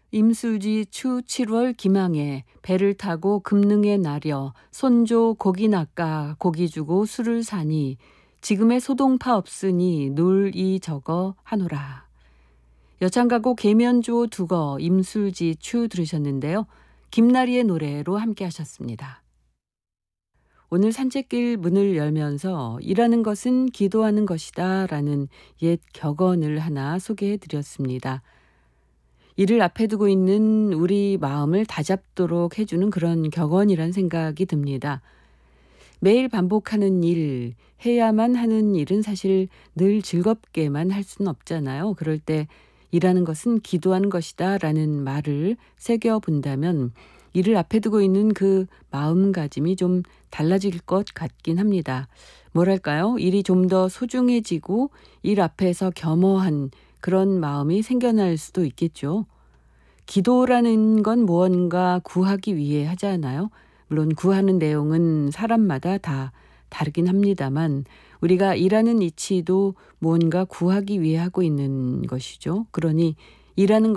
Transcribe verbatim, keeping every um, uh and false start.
임수지 추 칠월 기망에 배를 타고 금능에 나려 손조 고기 낚아 고기 주고 술을 사니 지금의 소동파 없으니 놀이 저거 하노라. 여창가고 계면주오 두거 임수지 추 들으셨는데요. 김나리의 노래로 함께 하셨습니다. 오늘 산책길 문을 열면서 일하는 것은 기도하는 것이다 라는 옛 격언을 하나 소개해 드렸습니다. 일을 앞에 두고 있는 우리 마음을 다잡도록 해주는 그런 격언이란 생각이 듭니다. 매일 반복하는 일, 해야만 하는 일은 사실 늘 즐겁게만 할 수는 없잖아요. 그럴 때 일하는 것은 기도하는 것이다 라는 말을 새겨본다면 일을 앞에 두고 있는 그 마음가짐이 좀 달라질 것 같긴 합니다. 뭐랄까요? 일이 좀 더 소중해지고 일 앞에서 겸허한 그런 마음이 생겨날 수도 있겠죠. 기도라는 건 무언가 구하기 위해 하잖아요. 물론 구하는 내용은 사람마다 다 다르긴 합니다만 우리가 일하는 이치도 무언가 구하기 위해 하고 있는 것이죠. 그러니 일하는